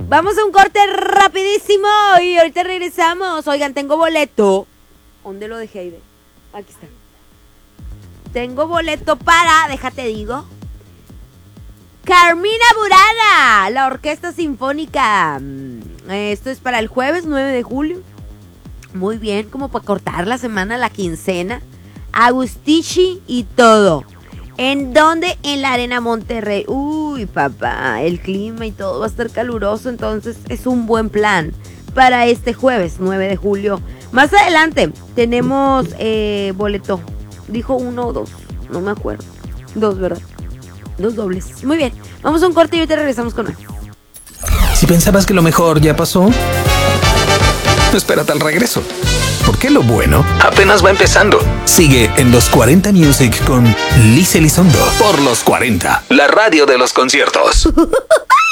Vamos a un corte rapidísimo y ahorita regresamos. Oigan, tengo boleto. ¿Dónde lo dejé, Aide? Aquí está. Tengo boleto para, déjate digo, Carmina Burana, la Orquesta Sinfónica. Esto es para el jueves 9 de julio. Muy bien, como para cortar la semana, la quincena. Agustici y todo. ¿En dónde? En la Arena Monterrey. Uy, papá, el clima y todo va a estar caluroso, entonces es un buen plan para este jueves 9 de julio. Más adelante tenemos boleto. Dijo 1 o 2, no me acuerdo. 2, ¿verdad? 2 dobles. Muy bien, vamos a un corte y ahorita regresamos con más. Si pensabas que lo mejor ya pasó, espérate al regreso. Porque lo bueno apenas va empezando. Sigue en Los 40 Music con Liz Elizondo por Los 40, la radio de los conciertos.